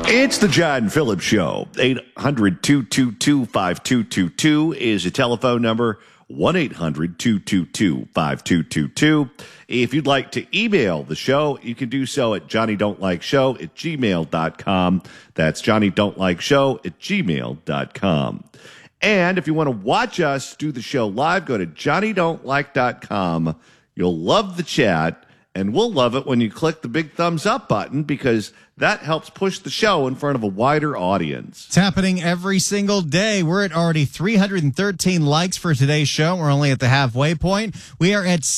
It's the John Phillips Show. 800-222-5222 is a telephone number. 1-800-222-5222. If you'd like to email the show, you can do so at johnnydon'tlikeshow@gmail.com. That's johnnydon'tlikeshow@gmail.com. And if you want to watch us do the show live, go to johnnydon'tlike.com. You'll love the chat, and we'll love it when you click the big thumbs up button, because that helps push the show in front of a wider audience. It's happening every single day. We're at already 313 likes for today's show. We're only at the halfway point. We are at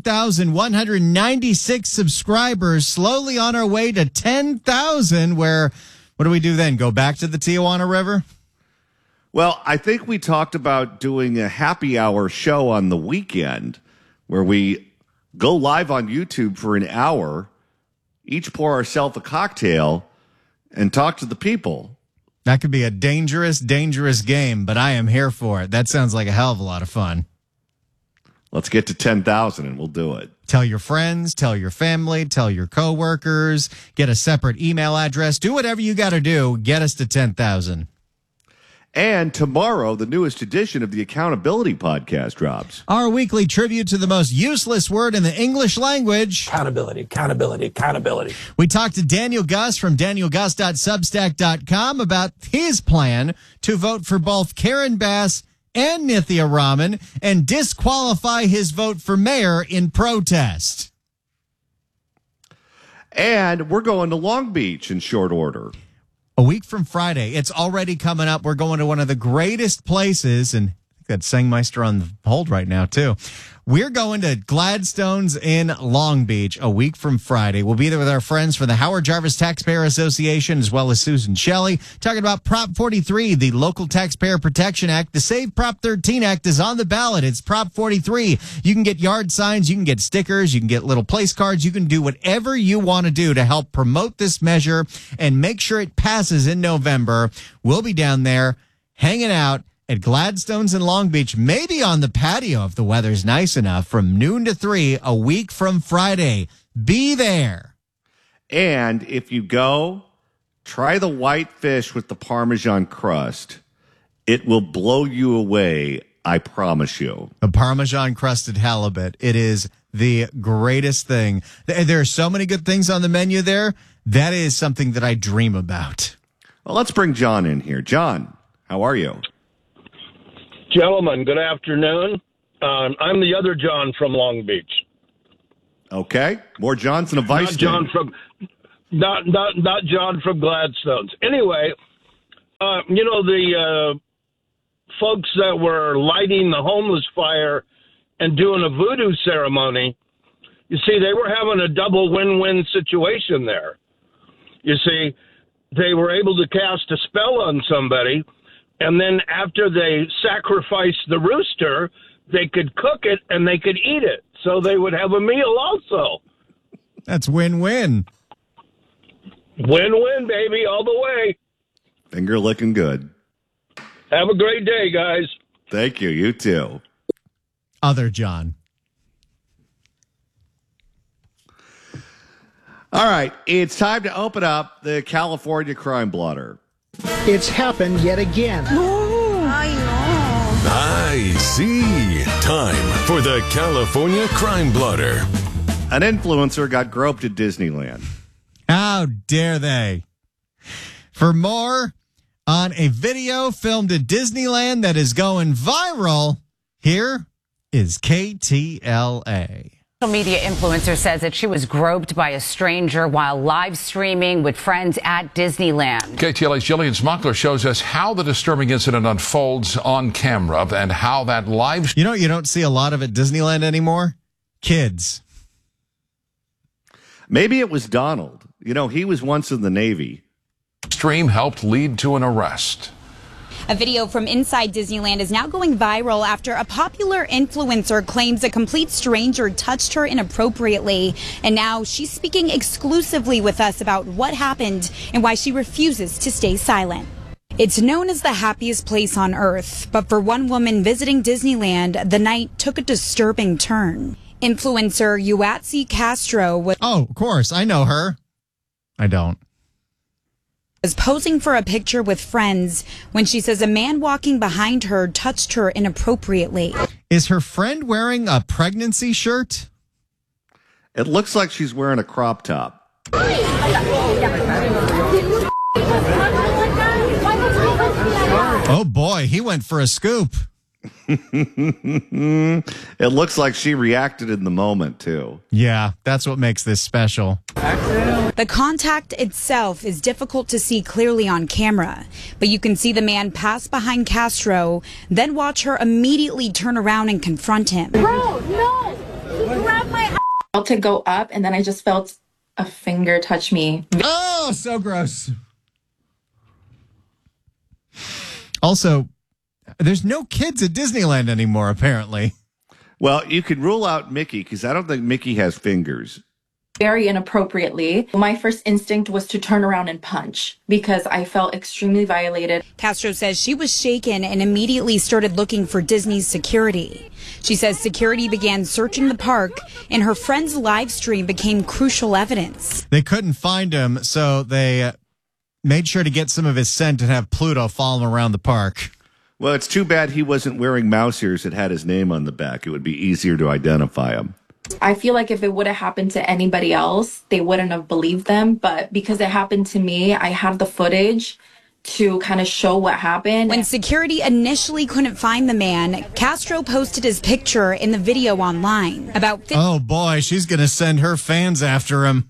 7,196 subscribers, slowly on our way to 10,000, where, what do we do then? Go back to the Tijuana River? Well, I think we talked about doing a happy hour show on the weekend where we go live on YouTube for an hour, each pour ourselves a cocktail, and talk to the people. That could be a dangerous, dangerous game, but I am here for it. That sounds like a hell of a lot of fun. Let's get to 10,000 and we'll do it. Tell your friends, tell your family, tell your coworkers, get a separate email address. Do whatever you got to do. Get us to 10,000. And tomorrow, the newest edition of the Accountability Podcast drops. Our weekly tribute to the most useless word in the English language. Accountability, accountability, accountability. We talked to Daniel Gus from danielgus.substack.com about his plan to vote for both Karen Bass and Nithya Raman and disqualify his vote for mayor in protest. And we're going to Long Beach in short order. A week from Friday. It's already coming up. We're going to one of the greatest places, and I think that's Sangmeister on the hold right now, too. We're going to Gladstone's in Long Beach a week from Friday. We'll be there with our friends from the Howard Jarvis Taxpayer Association, as well as Susan Shelley, talking about Prop 43, the Local Taxpayer Protection Act. The Save Prop 13 Act is on the ballot. It's Prop 43. You can get yard signs, you can get stickers, you can get little place cards, you can do whatever you want to do to help promote this measure and make sure it passes in November. We'll be down there hanging out at Gladstone's in Long Beach, maybe on the patio if the weather's nice enough, from noon to 3 a week from Friday. Be there. And if you go, try the white fish with the Parmesan crust. It will blow you away, I promise you. A Parmesan crusted halibut. It is the greatest thing. There are so many good things on the menu there. That is something that I dream about. Well, let's bring John in here. John, how are you? Gentlemen, good afternoon. I'm the other John from Long Beach. Okay, more Johns than a vice. Not John from Gladstone's. Anyway, the folks that were lighting the homeless fire and doing a voodoo ceremony. You see, they were having a double win-win situation there. You see, they were able to cast a spell on somebody. And then after they sacrificed the rooster, they could cook it and they could eat it. So they would have a meal also. That's win-win. Win-win, baby, all the way. Finger looking good. Have a great day, guys. Thank you. You too. Other John. All right. It's time to open up the California Crime Blotter. It's happened yet again. I see. Time for the California Crime Blotter. An influencer got groped at Disneyland. How dare they? For more on a video filmed at Disneyland that is going viral, here is KTLA. Social media influencer says that she was groped by a stranger while live streaming with friends at Disneyland. KTLA's Jillian Smuckler shows us how the disturbing incident unfolds on camera and how that live... You don't see a lot of at Disneyland anymore? Kids. Maybe it was Donald. He was once in the Navy. Stream helped lead to an arrest. A video from inside Disneyland is now going viral after a popular influencer claims a complete stranger touched her inappropriately. And now she's speaking exclusively with us about what happened and why she refuses to stay silent. It's known as the happiest place on earth, but for one woman visiting Disneyland, the night took a disturbing turn. Influencer Yuatsi Castro was... Oh, of course. I know her. I don't. Was posing for a picture with friends when she says a man walking behind her touched her inappropriately. Is her friend wearing a pregnancy shirt? It looks like she's wearing a crop top. Oh boy, he went for a scoop. It looks like she reacted in the moment, too. Yeah, that's what makes this special. The contact itself is difficult to see clearly on camera, but you can see the man pass behind Castro, then watch her immediately turn around and confront him. Bro, no! Grab my to go up, and then I just felt a finger touch me. Oh, so gross. Also, there's no kids at Disneyland anymore, apparently. Well, you could rule out Mickey because I don't think Mickey has fingers. Very inappropriately. My first instinct was to turn around and punch because I felt extremely violated. Castro says she was shaken and immediately started looking for Disney's security. She says security began searching the park and her friend's live stream became crucial evidence. They couldn't find him, so they made sure to get some of his scent and have Pluto follow him around the park. Well, it's too bad he wasn't wearing mouse ears that had his name on the back. It would be easier to identify him. I feel like if it would have happened to anybody else, they wouldn't have believed them. But because it happened to me, I have the footage to kind of show what happened. When security initially couldn't find the man, Castro posted his picture in the video online. Oh boy, she's going to send her fans after him.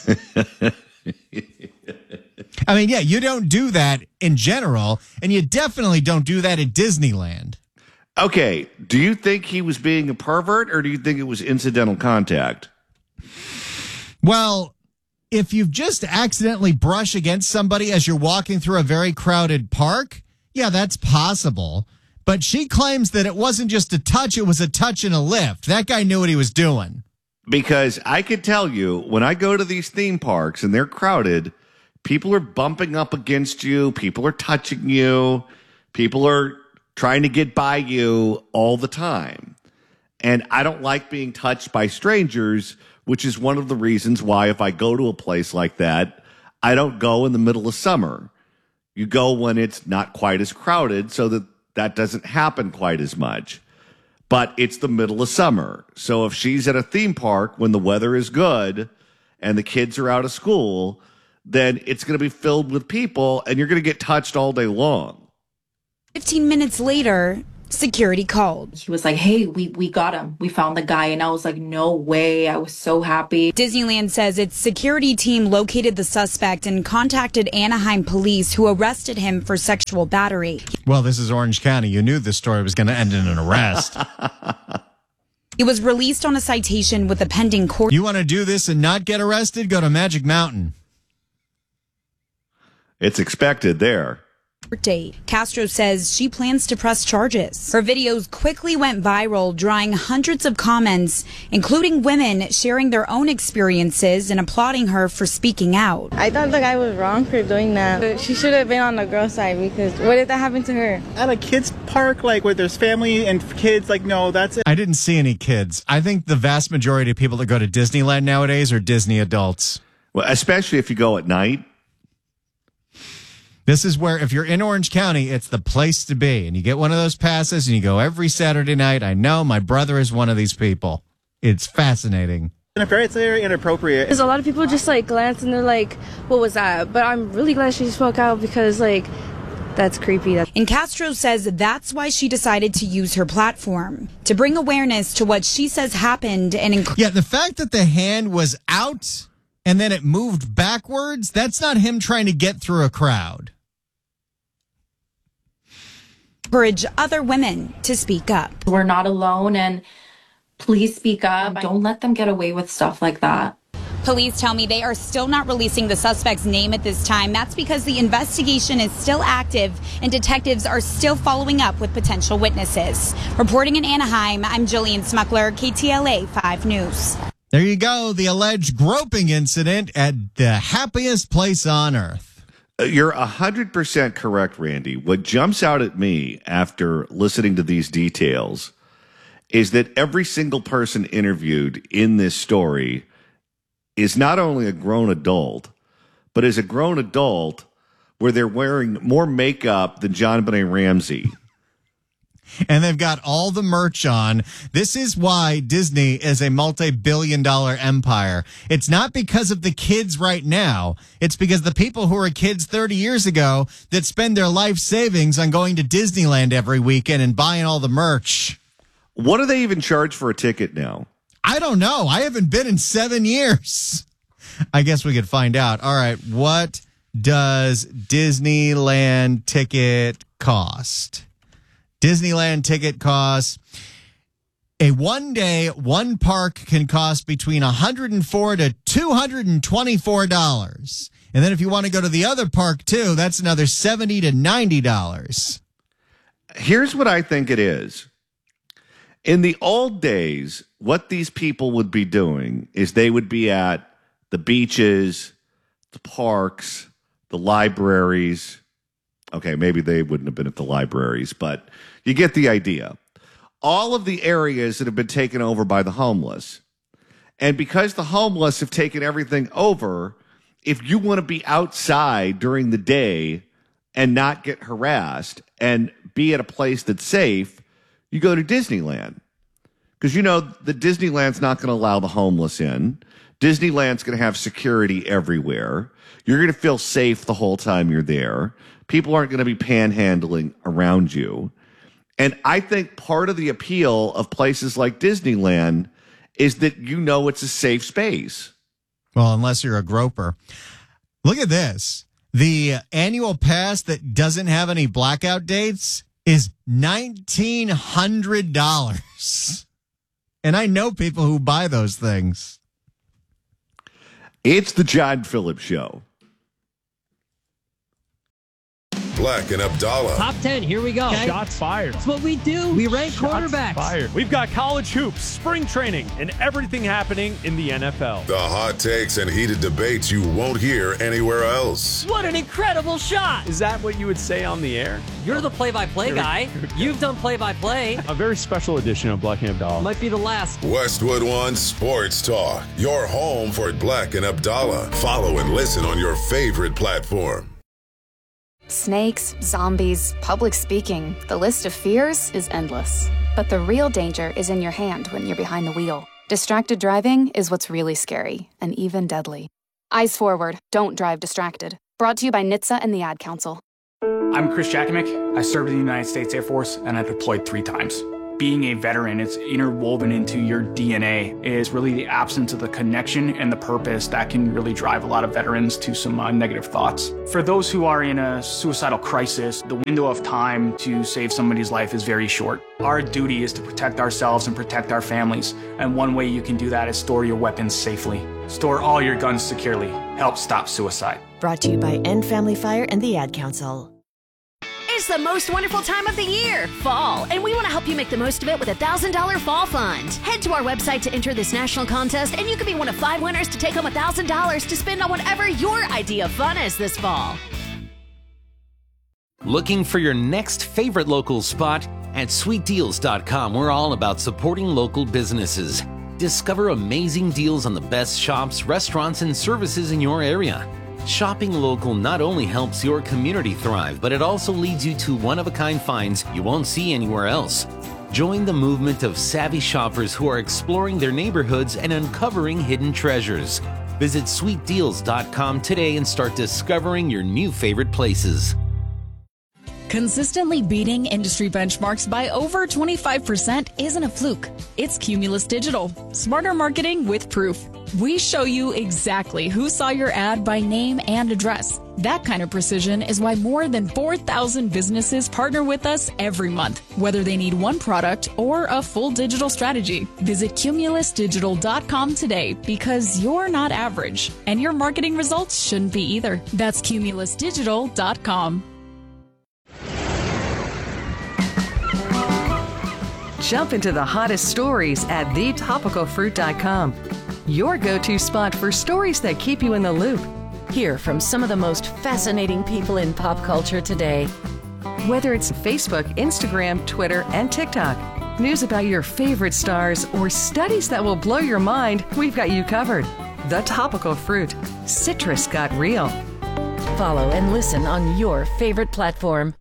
I mean, yeah, you don't do that in general, and you definitely don't do that at Disneyland. Okay, do you think he was being a pervert, or do you think it was incidental contact? Well, if you've just accidentally brush against somebody as you're walking through a very crowded park, yeah, that's possible. But she claims that it wasn't just a touch, it was a touch and a lift. That guy knew what he was doing. Because I can tell you, when I go to these theme parks and they're crowded, people are bumping up against you, people are touching you, people are trying to get by you all the time. And I don't like being touched by strangers, which is one of the reasons why if I go to a place like that, I don't go in the middle of summer. You go when it's not quite as crowded so that that doesn't happen quite as much. But it's the middle of summer. So if she's at a theme park when the weather is good and the kids are out of school, then it's going to be filled with people and you're going to get touched all day long. 15 minutes later, security called. She was like, hey, we got him. We found the guy. And I was like, no way. I was so happy. Disneyland says its security team located the suspect and contacted Anaheim police, who arrested him for sexual battery. Well, this is Orange County. You knew this story was going to end in an arrest. He was released on a citation with a pending court. You want to do this and not get arrested? Go to Magic Mountain. It's expected there. Date. Castro says she plans to press charges. Her videos quickly went viral, drawing hundreds of comments, including women sharing their own experiences and applauding her for speaking out. I thought the guy was wrong for doing that. She should have been on the girl's side, because what if that happened to her? At a kids park, like where there's family and kids, like, no, that's it. I didn't see any kids. I think the vast majority of people that go to Disneyland nowadays are Disney adults. Well, especially if you go at night. This is where, if you're in Orange County, it's the place to be. And you get one of those passes and you go every Saturday night. I know my brother is one of these people. It's fascinating. It's very inappropriate. Because a lot of people just like glance and they're like, what was that? But I'm really glad she spoke out, because like, that's creepy. And Castro says that's why she decided to use her platform to bring awareness to what she says happened. And yeah, the fact that the hand was out and then it moved backwards, that's not him trying to get through a crowd. Encourage other women to speak up. We're not alone, and please speak up. Don't let them get away with stuff like that. Police tell me they are still not releasing the suspect's name at this time. That's because the investigation is still active and detectives are still following up with potential witnesses. Reporting in Anaheim, I'm Jillian Smuckler, KTLA 5 News. There you go, the alleged groping incident at the happiest place on earth. You're 100% correct, Randy. What jumps out at me after listening to these details is that every single person interviewed in this story is not only a grown adult, but is a grown adult where they're wearing more makeup than John Benet Ramsey. And they've got all the merch on. This is why Disney is a multi-billion-dollar empire. It's not because of the kids right now. It's because the people who were kids 30 years ago that spend their life savings on going to Disneyland every weekend and buying all the merch. What do they even charge for a ticket now? I don't know. I haven't been in 7 years. I guess we could find out. All right. What does Disneyland ticket cost? Disneyland ticket costs, a 1 day, one park can cost between $104 to $224. And then if you want to go to the other park too, that's another $70 to $90. Here's what I think it is. In the old days, what these people would be doing is they would be at the beaches, the parks, the libraries. Okay, maybe they wouldn't have been at the libraries, but you get the idea. All of the areas that have been taken over by the homeless. And because the homeless have taken everything over, if you want to be outside during the day and not get harassed and be at a place that's safe, you go to Disneyland. Because you know that Disneyland's not going to allow the homeless in. Disneyland's going to have security everywhere. You're going to feel safe the whole time you're there. People aren't going to be panhandling around you. And I think part of the appeal of places like Disneyland is that you know it's a safe space. Well, unless you're a groper. Look at this. The annual pass that doesn't have any blackout dates is $1,900. And I know people who buy those things. It's the John Phillips Show. Black and Abdallah. Top 10, here we go. Okay. Shots fired. That's what we do. We rank quarterbacks. Fired. We've got college hoops, spring training, and everything happening in the NFL. The hot takes and heated debates you won't hear anywhere else. What an incredible shot. Is that what you would say on the air? You're the play-by-play guy. You've done play-by-play. A very special edition of Black and Abdallah. Might be the last. Westwood One Sports Talk. Your home for Black and Abdallah. Follow and listen on your favorite platform. Snakes, zombies, public speaking. The list of fears is endless. But the real danger is in your hand when you're behind the wheel. Distracted driving is what's really scary and even deadly. Eyes forward. Don't drive distracted. Brought to you by NHTSA and the Ad Council. I'm Chris Jakimick. I served in the United States Air Force and I deployed 3 times. Being a veteran, it's interwoven into your DNA. It is really the absence of the connection and the purpose that can really drive a lot of veterans to some negative thoughts. For those who are in a suicidal crisis, the window of time to save somebody's life is very short. Our duty is to protect ourselves and protect our families. And one way you can do that is store your weapons safely. Store all your guns securely. Help stop suicide. Brought to you by End Family Fire and the Ad Council. It's the most wonderful time of the year, fall, and we want to help you make the most of it with a $1,000 fall fund. Head to our website to enter this national contest, and you could be one of 5 winners to take home $1,000 to spend on whatever your idea of fun is this fall. Looking for your next favorite local spot? At sweetdeals.com, we're all about supporting local businesses. Discover amazing deals on the best shops, restaurants, and services in your area. Shopping local not only helps your community thrive, but it also leads you to one-of-a-kind finds you won't see anywhere else. Join the movement of savvy shoppers who are exploring their neighborhoods and uncovering hidden treasures. Visit sweetdeals.com today and start discovering your new favorite places. Consistently beating industry benchmarks by over 25% isn't a fluke. It's Cumulus Digital. Smarter marketing with proof. We show you exactly who saw your ad by name and address. That kind of precision is why more than 4,000 businesses partner with us every month, whether they need one product or a full digital strategy. Visit cumulusdigital.com today because you're not average, and your marketing results shouldn't be either. That's cumulusdigital.com. Jump into the hottest stories at thetopicalfruit.com. Your go-to spot for stories that keep you in the loop. Hear from some of the most fascinating people in pop culture today. Whether it's Facebook, Instagram, Twitter, and TikTok, news about your favorite stars, or studies that will blow your mind, we've got you covered. The Topical Fruit. Citrus got real. follow and listen on your favorite platform.